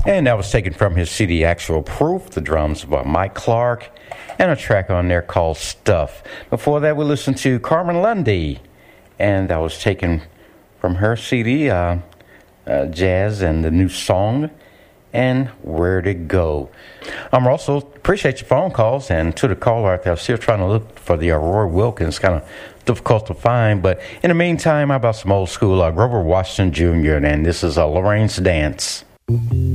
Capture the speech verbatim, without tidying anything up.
And that was taken from his C D Actual Proof, the drums by Mike Clark, and a track on there called Stuff. Before that, we listened to Carmen Lundy, and that was taken from her C D, uh, uh, Jazz and the New Song, and Where'd It Go. I'm um, also appreciate your phone calls, and to the caller out there, I'm still trying to look for the Aurora Wilkins, kind of difficult to find, but in the meantime, how about some old school uh, Grover Washington Junior, and this is uh, Lorraine's Dance.